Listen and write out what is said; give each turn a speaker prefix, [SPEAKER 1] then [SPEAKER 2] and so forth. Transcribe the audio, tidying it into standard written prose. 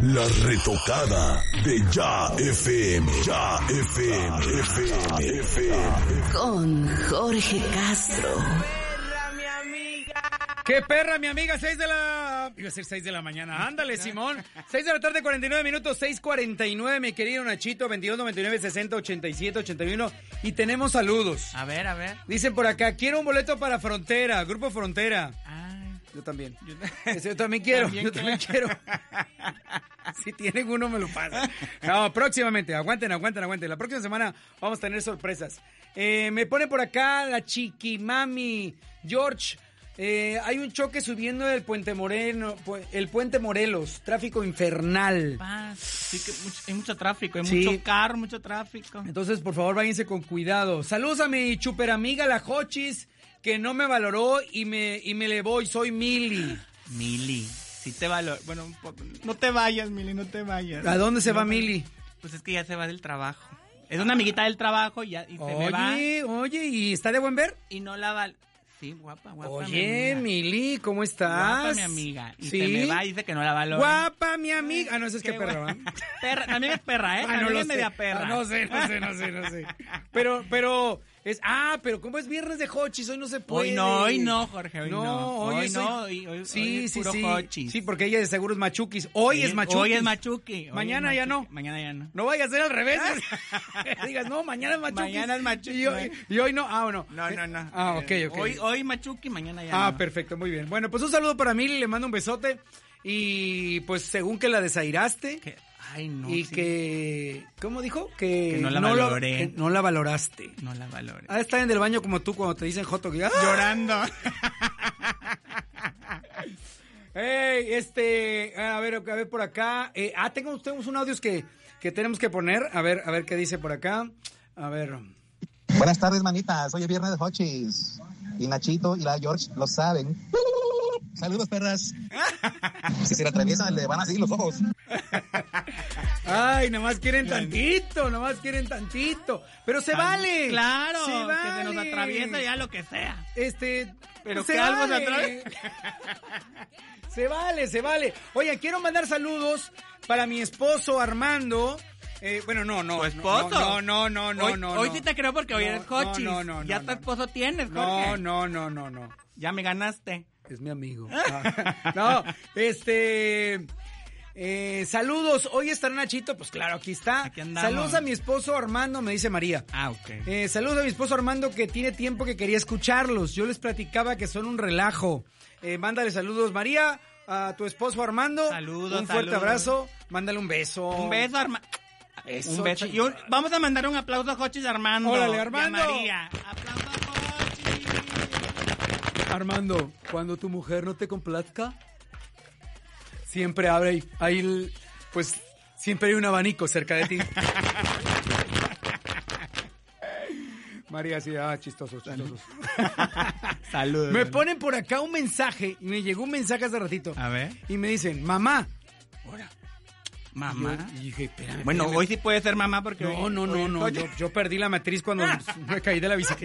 [SPEAKER 1] La retocada de Ya FM. Ya FM.
[SPEAKER 2] Con Jorge Castro.
[SPEAKER 3] ¡Qué perra, mi amiga! 6 de la... Iba a ser 6 de la mañana. Ándale, Simón. 6 de la tarde, 49 minutos. 6:49, mi querido Nachito. 22, 99, 60, 87, 81. Y tenemos saludos.
[SPEAKER 4] A ver.
[SPEAKER 3] Dicen por acá, quiero un boleto para Frontera, Grupo Frontera. Yo también. Yo también quiero. Yo también quiero. Si tienen uno, me lo pasan. No, próximamente. Aguanten. La próxima semana vamos a tener sorpresas. Me pone por acá la Chiquimami. George, hay un choque subiendo el Puente Morelos. Tráfico infernal.
[SPEAKER 4] Sí que hay mucho tráfico, hay mucho carro, mucho tráfico.
[SPEAKER 3] Entonces, por favor, váyanse con cuidado. Saludos a mi super amiga, la Jochis, que no me valoró y me le voy. Soy Mili.
[SPEAKER 4] Mili, sí te valoro. Bueno, no te vayas, Mili, no te vayas.
[SPEAKER 3] ¿A dónde se va Mili?
[SPEAKER 4] Pues es que ya se va del trabajo. Es una amiguita del trabajo y se me va.
[SPEAKER 3] Oye, ¿y está de buen ver?
[SPEAKER 4] Y no la va... Sí, guapa.
[SPEAKER 3] Oye, Mili, ¿cómo estás?
[SPEAKER 4] Guapa, mi amiga. Y se me va y dice que no la valora.
[SPEAKER 3] Guapa, mi amiga. No, eso es que perra, ¿va?
[SPEAKER 4] Perra, también es perra, ¿eh? También es media perra.
[SPEAKER 3] No sé. Pero pero como es viernes de Jochis, hoy no se puede.
[SPEAKER 4] Hoy no, Jorge, hoy no.
[SPEAKER 3] Hoy
[SPEAKER 4] Sí, puro Jochis.
[SPEAKER 3] Sí, porque ella de seguro es machuquis. Hoy es
[SPEAKER 4] machuqui.
[SPEAKER 3] Mañana ya no.
[SPEAKER 4] Mañana ya no.
[SPEAKER 3] No vaya a ser al revés. Digas, no, mañana es machuquis.
[SPEAKER 4] Mañana es machuqui.
[SPEAKER 3] Y hoy no. No.
[SPEAKER 4] No.
[SPEAKER 3] Ok.
[SPEAKER 4] Hoy machuqui, mañana ya no.
[SPEAKER 3] Perfecto, muy bien. Bueno, pues un saludo para Mili, le mando un besote. Y pues según que la desairaste.
[SPEAKER 4] Ay, no.
[SPEAKER 3] Y sí. Que... ¿Cómo dijo? Que
[SPEAKER 4] no la valoré.
[SPEAKER 3] Que no la valoraste.
[SPEAKER 4] No la valoré.
[SPEAKER 3] Está en el baño como tú cuando te dicen joto. ¡Ah!
[SPEAKER 4] Llorando.
[SPEAKER 3] A ver por acá. Tenemos un audio que tenemos que poner. A ver qué dice por acá. A ver.
[SPEAKER 5] Buenas tardes, manitas. Hoy es viernes de Hochis. Y Nachito y la George lo saben. Saludos, perras. Si se le atraviesan, le van a seguir los ojos.
[SPEAKER 3] Ay, nomás quieren tantito. Pero se vale.
[SPEAKER 4] Claro,
[SPEAKER 3] se vale.
[SPEAKER 4] Que se nos atraviesa ya lo que sea.
[SPEAKER 3] Pero
[SPEAKER 4] que algo se atraviesa.
[SPEAKER 3] Se vale. Oye, quiero mandar saludos para mi esposo Armando. No.
[SPEAKER 4] ¿Tu esposo?
[SPEAKER 3] No.
[SPEAKER 4] Hoy sí te creo porque hoy eres Jochis. Ya tu esposo tienes, Jorge.
[SPEAKER 3] No.
[SPEAKER 4] Ya me ganaste.
[SPEAKER 3] Es mi amigo. Saludos. Hoy está Nachito. Pues claro, aquí está.
[SPEAKER 4] Aquí andamos.
[SPEAKER 3] Saludos a mi esposo Armando, me dice María.
[SPEAKER 4] Ok.
[SPEAKER 3] Saludos a mi esposo Armando, que tiene tiempo que quería escucharlos. Yo les platicaba que son un relajo. Mándale saludos, María, a tu esposo Armando.
[SPEAKER 4] Saludos.
[SPEAKER 3] Un fuerte abrazo. Mándale un beso.
[SPEAKER 4] Un beso, Armando.
[SPEAKER 3] Un
[SPEAKER 4] beso. Vamos a mandar un aplauso a Jochis Armando.
[SPEAKER 3] Órale, Armando.
[SPEAKER 4] Y a María. Aplauso a Jochis.
[SPEAKER 3] Armando, cuando tu mujer no te complazca, siempre abre ahí pues siempre hay un abanico cerca de ti. María, sí, chistosos.
[SPEAKER 4] Saludos.
[SPEAKER 3] Me ponen por acá un mensaje, y me llegó un mensaje hace ratito.
[SPEAKER 4] A ver.
[SPEAKER 3] Y me dicen, mamá.
[SPEAKER 4] Ahora. Mamá.
[SPEAKER 3] Y dije, espérame.
[SPEAKER 4] Bueno, hoy sí puede ser mamá porque...
[SPEAKER 3] No. Yo perdí la matriz cuando me caí de la bicicleta.